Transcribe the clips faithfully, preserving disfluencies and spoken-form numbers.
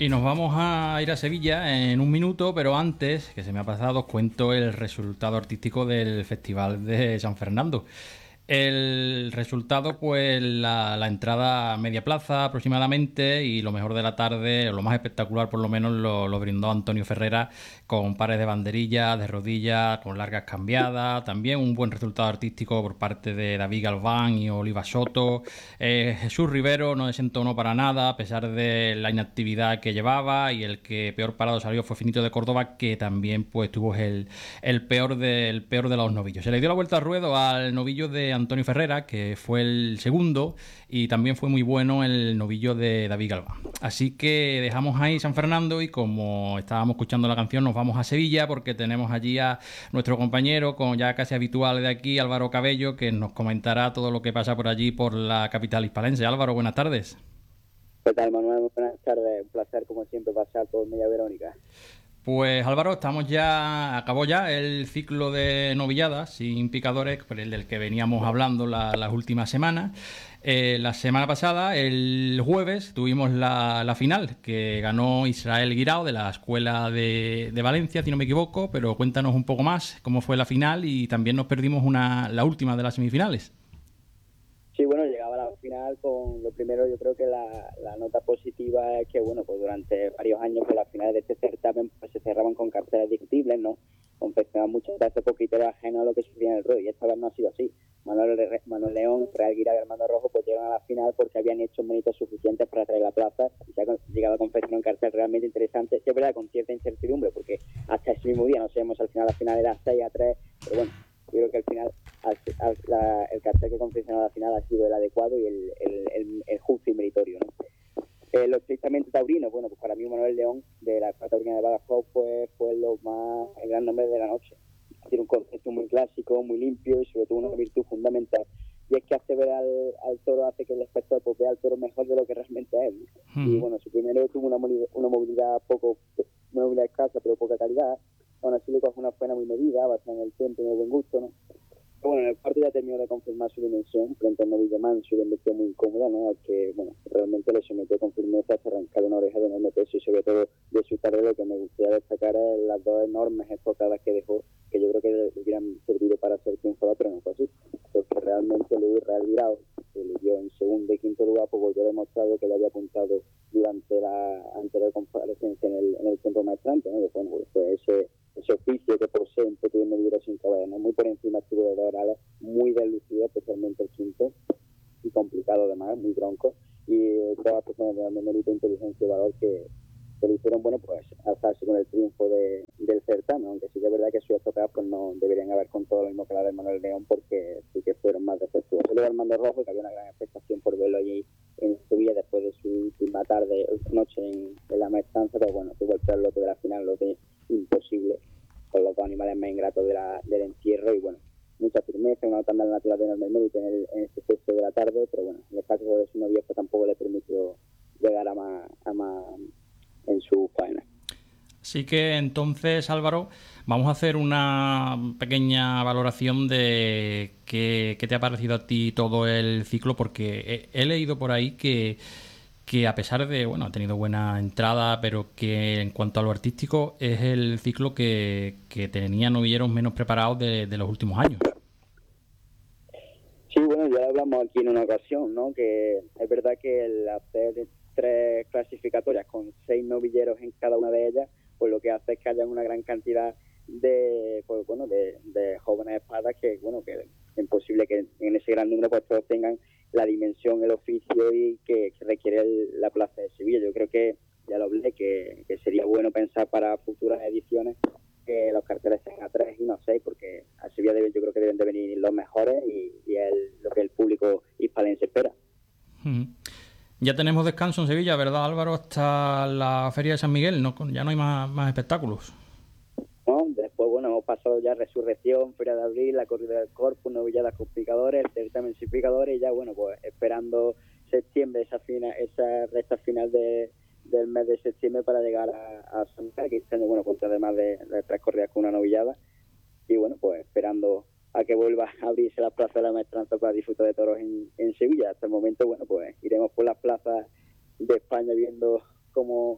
Y nos vamos a ir a Sevilla en un minuto, pero antes, que se me ha pasado, os cuento el resultado artístico del Festival de San Fernando. El resultado, pues la, la entrada a media plaza aproximadamente, y lo mejor de la tarde, o lo más espectacular por lo menos, lo, lo brindó Antonio Ferrera con pares de banderillas, de rodillas, con largas cambiadas. También un buen resultado artístico por parte de David Galván y Oliva Soto. Eh, Jesús Rivero no desentonó para nada, a pesar de la inactividad que llevaba, y el que peor parado salió fue Finito de Córdoba, que también pues tuvo el, el, peor de, el peor de los novillos. Se le dio la vuelta al ruedo al novillo de Antonio Ferrera, que fue el segundo, y también fue muy bueno el novillo de David Galván. Así que dejamos ahí San Fernando, y como estábamos escuchando la canción, nos vamos a Sevilla, porque tenemos allí a nuestro compañero, con ya casi habitual de aquí, Álvaro Cabello, que nos comentará todo lo que pasa por allí, por la capital hispalense. Álvaro, buenas tardes. ¿Qué tal, Manuel? Buenas tardes. Un placer, como siempre, pasar por Media Verónica. Pues Álvaro, estamos ya, acabó ya el ciclo de novilladas sin picadores, el del que veníamos hablando la, las últimas semanas. Eh, la semana pasada, el jueves, tuvimos la, la final, que ganó Israel Guirao de la Escuela de, de Valencia, si no me equivoco, pero cuéntanos un poco más cómo fue la final, y también nos perdimos una, la última de las semifinales. Sí, bueno, llegaba a la final con lo primero. Yo creo que la, la nota positiva es que, bueno, pues durante varios años pues las finales de este certamen pues se cerraban con carteles discutibles, ¿no? Confeccionaban muchas veces poquito ajeno a lo que sucedía en el ruedo, y esta vez no ha sido así. Manuel, Manuel León, Real Guirao y Armando Rojo pues llegan a la final porque habían hecho méritos suficientes para traer la plaza, y se ha llegado a confeccionar un cartel realmente interesante, que es verdad, con cierta incertidumbre, porque hasta ese mismo día no sabemos al final, la final era seis a tres, pero bueno, yo creo que al final al, al, la, el cartel que confeccionó a la final ha sido el adecuado y el, el, el, el justo y meritorio, ¿no? Eh, lo estrictamente taurino, bueno, pues para mí Manuel León de la Escuela Taurina de Badajoz pues, fue lo más, el gran nombre de la noche. Tiene un concepto muy clásico, muy limpio, y sobre todo una virtud fundamental, y es que hace ver al, al toro, hace que el espectador pues, vea al toro mejor de lo que realmente es, ¿no? Hmm. Y bueno, su primero tuvo una, una movilidad poco, una movilidad escasa, pero poca calidad. Aún así le coge una faena muy medida, basada en el tiempo y en el buen gusto, ¿no? Pero bueno, en el cuarto ya terminó de confirmar su dimensión frente al novillo manso, y embestió muy incómoda, ¿no? Al que, bueno, realmente le sometió con firmeza hasta arrancar una oreja de enorme peso, y sobre todo de su tarde lo que me gustaría destacar es las dos enormes estocadas que dejó, que yo creo que le hubieran servido para ser triunfador, pero no fue así, porque realmente Luis Real Guirao, que le dio en segundo y quinto lugar, pues volvió a demostrar que le había apuntado durante la anterior comparecencia en el, en el tiempo maestrante, ¿no? Que bueno, pues fue ese ese oficio que posee un poco de medida sin caballo, ¿no? Muy por encima estuvo de dos orales, muy deslucido, especialmente el quinto, y complicado además, muy bronco, y todas las personas de mérito, inteligencia y valor que, que le hicieron, bueno, pues alzarse con el triunfo de, del certamen, aunque sí que es verdad que sus estocadas pues no deberían haber con todo lo mismo que la de Manuel León, porque sí que fueron más defectuosos. Luego Armando Rojo, que había una gran expectación por verlo allí en Sevilla después de su última tarde, noche en, en la maestranza, pero bueno, tuvo el peor lote de la final, lo que imposible, con los dos animales más ingratos de la, del encierro, y bueno, mucha firmeza, una tanda natural de enorme mérito en el, en este sexto de la tarde, pero bueno, en el caso de su novio pues tampoco le permitió llegar a más, a más en su faena. Así que entonces, Álvaro, vamos a hacer una pequeña valoración de qué, qué te ha parecido a ti todo el ciclo, porque he, he leído por ahí que que a pesar de, bueno, ha tenido buena entrada, pero que en cuanto a lo artístico es el ciclo que, que tenía novilleros menos preparados de, de los últimos años. Sí, bueno, ya hablamos aquí en una ocasión, ¿no? Que es verdad que el hacer tres clasificatorias con seis novilleros en cada una de ellas, pues lo que hace es que haya una gran cantidad de, pues bueno, de, de jóvenes espadas que, bueno, que es imposible que en ese gran número pues todos tengan la dimensión, el oficio y que, que requiere el, la plaza de Sevilla. Yo creo que, ya lo hablé, que, que sería bueno pensar para futuras ediciones que los carteles sean a tres y no seis, porque a Sevilla debe, yo creo que deben de venir los mejores y, y el, lo que el público hispalense espera. Uh-huh. Ya tenemos descanso en Sevilla, ¿verdad, Álvaro? Hasta la Feria de San Miguel, ¿no? Ya no hay más, más espectáculos. ¿No? Después, bueno, hemos pasado ya Resurrección, Feria de Abril, la Corrida del Corpus, novilladas con picadores, el certamen sin picadores, y ya, bueno, pues esperando septiembre, esa fina, esa recta final de, del mes de septiembre para llegar a, a San Miguel, que este año, bueno, cuenta además de, de tres corridas con una novillada, y bueno, pues esperando a que vuelva a abrirse la plaza de la maestranza para disfrutar de toros en, en Sevilla. Hasta el momento, bueno, pues iremos por las plazas de España viendo cómo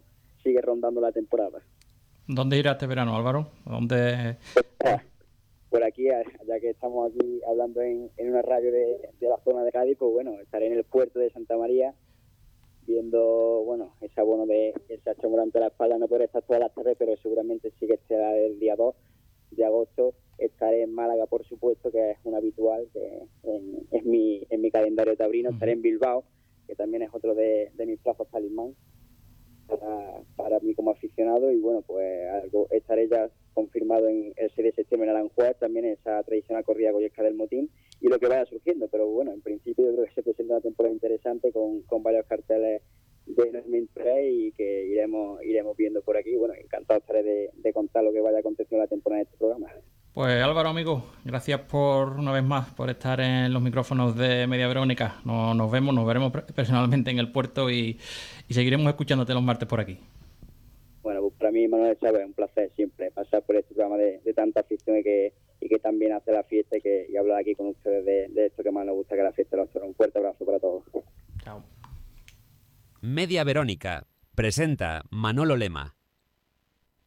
sigue rondando la temporada. ¿Dónde irá este verano, Álvaro? ¿Dónde? Por aquí, ya que estamos aquí hablando en, en una radio de, de la zona de Cádiz, pues bueno, estaré en el puerto de Santa María viendo, bueno, ese abono de ese Sacha Morante a la espalda. No podré estar todas las tardes, pero seguramente sí que estará el día dos de agosto. Estaré en Málaga, por supuesto, que es un habitual, que en, es mi, en mi calendario taurino. Estaré en Bilbao, que también es otro de, de mis plazos talismán para, para mí como aficionado. Y bueno, pues algo estaré ya confirmado en el seis de septiembre en Aranjuez, también esa tradicional corrida goyesca del Motín, y lo que vaya surgiendo. Pero bueno, en principio yo creo que se presenta una temporada interesante con, con varios carteles de enorme interés y que iremos iremos viendo por aquí. Bueno, encantado estaré de, de contar lo que vaya aconteciendo en la temporada de este programa. Pues Álvaro, amigo, gracias por una vez más por estar en los micrófonos de Media Verónica. Nos, nos vemos, nos veremos personalmente en el puerto y, y seguiremos escuchándote los martes por aquí. Bueno, pues para mí, Manuel Chávez, es un placer siempre pasar por este programa de, de tanta afición y que y que también hace la fiesta y, que, y hablar aquí con ustedes de, de esto que más nos gusta, que la fiesta de los toros. Un fuerte abrazo para todos. Chao. Media Verónica presenta Manolo Lema.